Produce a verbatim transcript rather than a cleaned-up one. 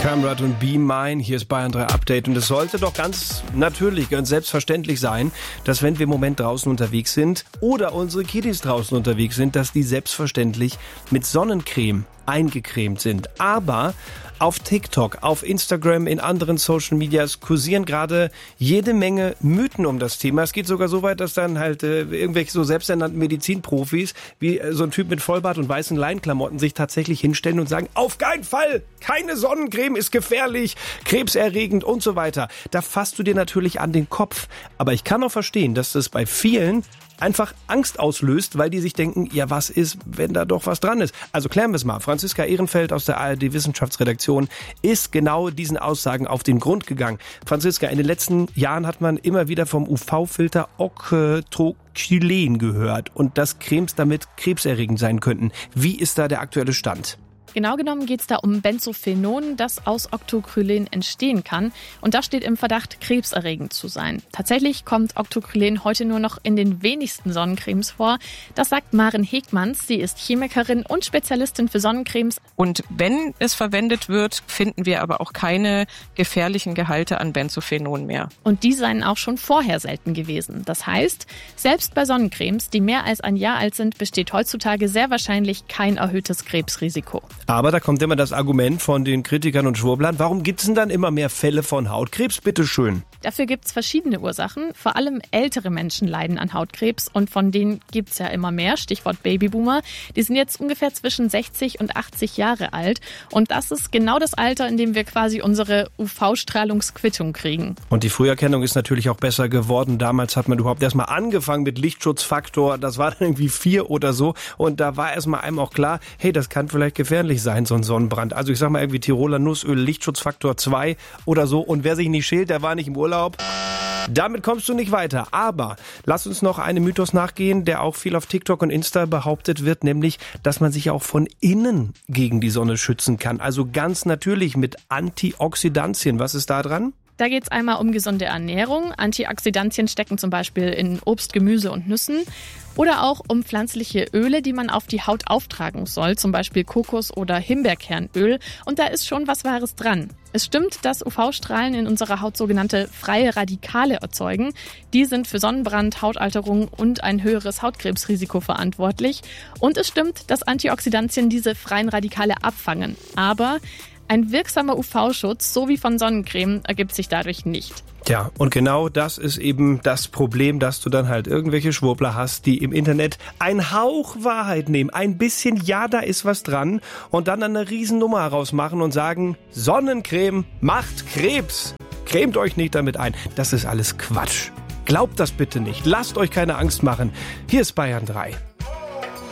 Kamrat und Be Mine, hier ist Bayern drei Update. Und es sollte doch ganz natürlich, ganz selbstverständlich sein, dass wenn wir im Moment draußen unterwegs sind oder unsere Kiddies draußen unterwegs sind, dass die selbstverständlich mit Sonnencreme eingecremt sind. Aber auf TikTok, auf Instagram, in anderen Social Medias kursieren gerade jede Menge Mythen um das Thema. Es geht sogar so weit, dass dann halt äh, irgendwelche so selbsternannten Medizinprofis wie äh, so ein Typ mit Vollbart und weißen Leinklamotten sich tatsächlich hinstellen und sagen, auf keinen Fall, keine Sonnencreme ist gefährlich, krebserregend und so weiter. Da fasst du dir natürlich an den Kopf. Aber ich kann auch verstehen, dass das bei vielen einfach Angst auslöst, weil die sich denken, ja, was ist, wenn da doch was dran ist? Also klären wir es mal. Franziska Ehrenfeld aus der A R D-Wissenschaftsredaktion ist genau diesen Aussagen auf den Grund gegangen. Franziska, in den letzten Jahren hat man immer wieder vom U V-Filter Octrochylen gehört und dass Cremes damit krebserregend sein könnten. Wie ist da der aktuelle Stand? Genau genommen geht es da um Benzophenon, das aus Octrochylen entstehen kann. Und das steht im Verdacht, krebserregend zu sein. Tatsächlich kommt Octrochylen heute nur noch in den wenigsten Sonnencremes vor. Das sagt Maren Hegmanns. Sie ist Chemikerin und Spezialistin für Sonnencremes. Und wenn es verwendet wird, finden wir aber auch keine gefährlichen Gehalte an Benzophenon mehr. Und die seien auch schon vorher selten gewesen. Das heißt, selbst bei Sonnencremes, die mehr als ein Jahr alt sind, besteht heutzutage sehr wahrscheinlich kein erhöhtes Krebsrisiko. Aber da kommt immer das Argument von den Kritikern und Schwurblern, warum gibt es denn dann immer mehr Fälle von Hautkrebs? Bitteschön. Dafür gibt es verschiedene Ursachen. Vor allem ältere Menschen leiden an Hautkrebs und von denen gibt es ja immer mehr. Stichwort Babyboomer. Die sind jetzt ungefähr zwischen sechzig und achtzig Jahre alt. Und das ist genau das Alter, in dem wir quasi unsere U V-Strahlungsquittung kriegen. Und die Früherkennung ist natürlich auch besser geworden. Damals hat man überhaupt erstmal angefangen mit Lichtschutzfaktor. Das war dann irgendwie vier oder so. Und da war erstmal einem auch klar, hey, das kann vielleicht gefährlich sein, so ein Sonnenbrand. Also ich sag mal irgendwie Tiroler Nussöl, Lichtschutzfaktor zwei oder so. Und wer sich nicht schält, der war nicht im Urlaub. Damit kommst du nicht weiter. Aber lass uns noch einem Mythos nachgehen, der auch viel auf TikTok und Insta behauptet wird, nämlich, dass man sich auch von innen gegen die Sonne schützen kann. Also ganz natürlich mit Antioxidantien. Was ist da dran? Da geht es einmal um gesunde Ernährung. Antioxidantien stecken zum Beispiel in Obst, Gemüse und Nüssen. Oder auch um pflanzliche Öle, die man auf die Haut auftragen soll, zum Beispiel Kokos- oder Himbeerkernöl. Und da ist schon was Wahres dran. Es stimmt, dass U V-Strahlen in unserer Haut sogenannte freie Radikale erzeugen. Die sind für Sonnenbrand, Hautalterung und ein höheres Hautkrebsrisiko verantwortlich. Und es stimmt, dass Antioxidantien diese freien Radikale abfangen. Aber ein wirksamer U V-Schutz, so wie von Sonnencreme, ergibt sich dadurch nicht. Tja, und genau das ist eben das Problem, dass du dann halt irgendwelche Schwurbler hast, die im Internet einen Hauch Wahrheit nehmen, ein bisschen, ja, da ist was dran, und dann eine Riesennummer rausmachen und sagen, Sonnencreme macht Krebs. Cremt euch nicht damit ein. Das ist alles Quatsch. Glaubt das bitte nicht. Lasst euch keine Angst machen. Hier ist Bayern drei.